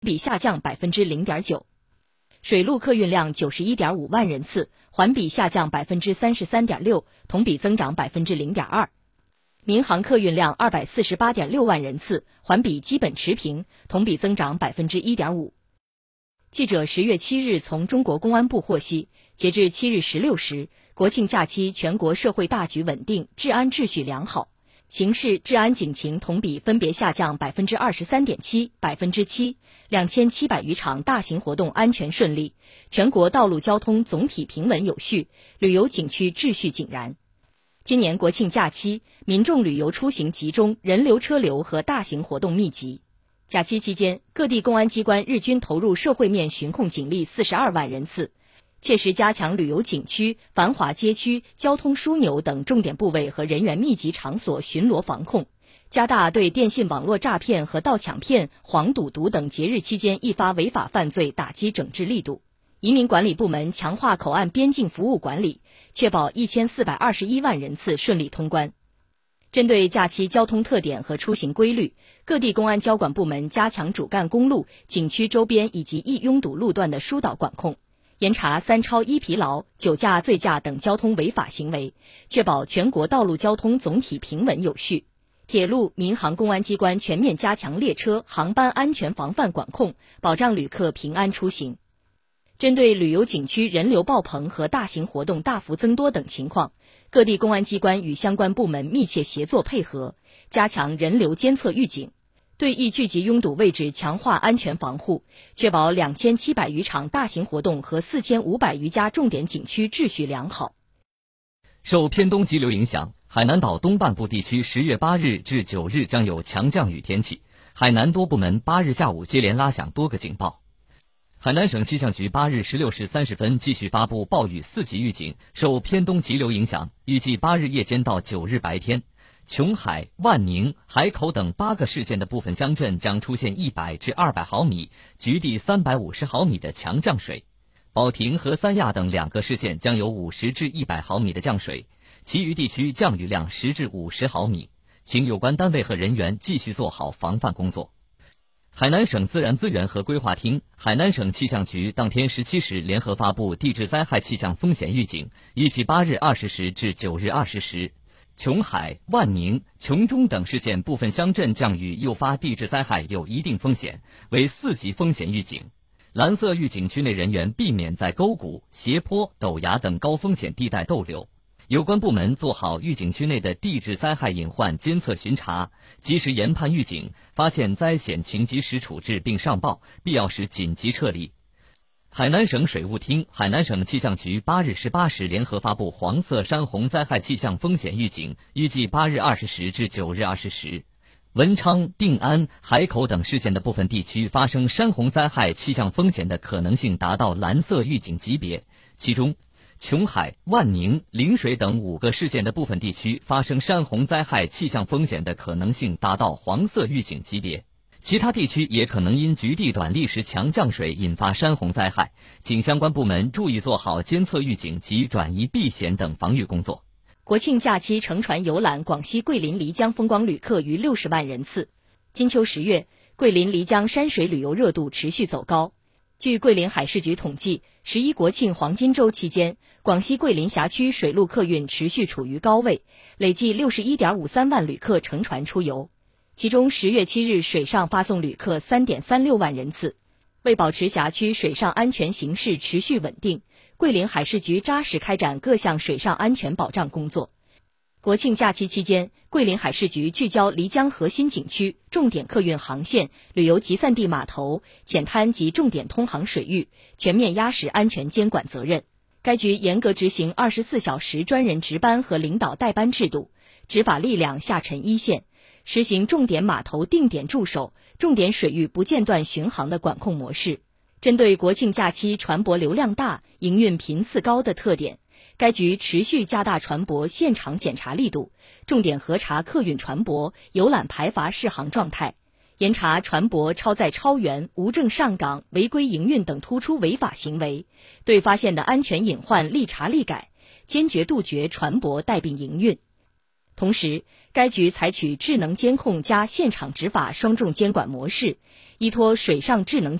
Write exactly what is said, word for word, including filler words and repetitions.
比下降 百分之零点九。水陆客运量 九十一点五万人次，环比下降 百分之三十三点六， 同比增长 百分之零点二。民航客运量 二百四十八点六万人次，环比基本持平，同比增长 百分之一点五。记者十月七日从中国公安部获悉，截至七日十六时，国庆假期全国社会大局稳定，治安秩序良好，刑事治安警情同比分别下降 百分之二十三点七、百分之七， 两千七百余场大型活动安全顺利，全国道路交通总体平稳有序，旅游景区秩序井然。今年国庆假期，民众旅游出行集中，人流车流和大型活动密集。假期期间，各地公安机关日均投入社会面巡控警力四十二万人次，切实加强旅游景区、繁华街区、交通枢纽等重点部位和人员密集场所巡逻防控，加大对电信网络诈骗和盗抢骗、黄赌毒等节日期间易发违法犯罪打击整治力度。移民管理部门强化口岸边境服务管理，确保一千四百二十一万人次顺利通关。针对假期交通特点和出行规律，各地公安交管部门加强主干公路、景区周边以及易拥堵路段的疏导管控，严查三超一疲劳、酒驾、醉驾等交通违法行为，确保全国道路交通总体平稳有序。铁路、民航公安机关全面加强列车、航班安全防范管控，保障旅客平安出行。针对旅游景区人流爆棚和大型活动大幅增多等情况，各地公安机关与相关部门密切协作配合，加强人流监测预警，对易聚集拥堵位置强化安全防护，确保两千七百余场大型活动和四千五百余家重点景区秩序良好。 受偏东急流影响，海南岛东半部地区十月八日至九日将有强降雨天气，海南多部门八日下午接连拉响多个警报。海南省气象局八日十六时三十分继续发布暴雨四级预警，受偏东急流影响，预计八日夜间到九日白天，琼海、万宁、海口等八个市县的部分乡镇将出现一百至二百毫米，局地三百五十毫米的强降水。保亭和三亚等两个市县将有五十至一百毫米的降水，其余地区降雨量十至五十毫米，请有关单位和人员继续做好防范工作。海南省自然资源和规划厅、海南省气象局当天十七时联合发布地质灾害气象风险预警，预计八日二十时至九日二十时，琼海、万宁、琼中等市县部分乡镇降雨诱发地质灾害有一定风险，为四级风险预警。蓝色预警区内人员避免在沟谷、斜坡、陡崖等高风险地带逗留。有关部门做好预警区内的地质灾害隐患监测巡查，及时研判预警，发现灾险情及时处置并上报，必要时紧急撤离。海南省水务厅、海南省气象局八日十八时联合发布黄色山洪灾害气象风险预警，预计八日二十时至九日二十时，文昌、定安、海口等市县的部分地区发生山洪灾害气象风险的可能性达到蓝色预警级别，其中琼海、万宁、陵水等五个市县的部分地区发生山洪灾害气象风险的可能性达到黄色预警级别，其他地区也可能因局地短历时强降水引发山洪灾害，请相关部门注意做好监测预警及转移避险等防御工作。 国庆假期乘船游览广西桂林漓江风光旅客逾六十万人次。金秋十月，桂林漓江山水旅游热度持续走高。据桂林海事局统计，十一国庆黄金周期间，广西桂林辖区水陆客运持续处于高位，累计 六十一点五三万旅客乘船出游。其中十月七日水上发送旅客 三点三六万人次。为保持辖区水上安全形势持续稳定，桂林海事局扎实开展各项水上安全保障工作。国庆假期期间，桂林海事局聚焦漓江核心景区、重点客运航线、旅游集散地码头、浅滩及重点通航水域，全面压实安全监管责任。该局严格执行二十四小时专人值班和领导带班制度，执法力量下沉一线，实行重点码头定点驻守、重点水域不间断巡航的管控模式。针对国庆假期船舶流量大、营运频次高的特点，该局持续加大船舶现场检查力度，重点核查客运船舶游览排筏适航状态，严查船舶超载超员、无证上岗、违规营运等突出违法行为，对发现的安全隐患立查立改，坚决杜绝船舶带病营运。同时，该局采取智能监控加现场执法双重监管模式， 依托水上智能